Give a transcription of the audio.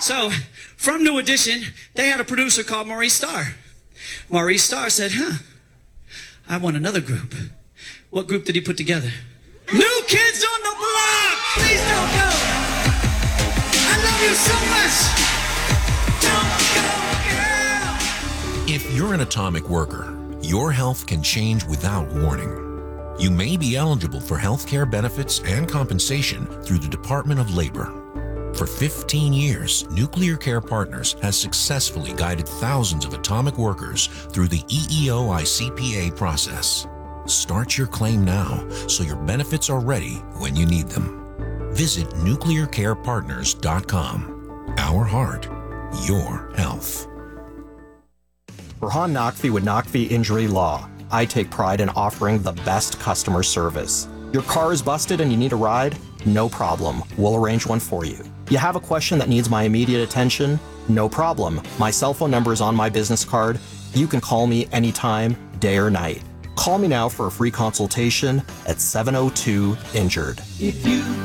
So, from New Edition, they had a producer called Maurice Starr. Maurice Starr said, I want another group. What group did he put together? New Kids on the Block! Please don't go! I love you so much! Don't go, girl! If you're an atomic worker, your health can change without warning. You may be eligible for health care benefits and compensation through the Department of Labor. For 15 years, Nuclear Care Partners has successfully guided thousands of atomic workers through the EEO-ICPA process. Start your claim now so your benefits are ready when you need them. Visit nuclearcarepartners.com. Our heart, your health. Burhan Naqvi with Naqvi Injury Law. I take pride in offering the best customer service. Your car is busted and you need a ride? No problem. We'll arrange one for you. You have a question that needs my immediate attention? No problem. My cell phone number is on my business card. You can call me anytime, day or night. Call me now for a free consultation at 702-INJURED.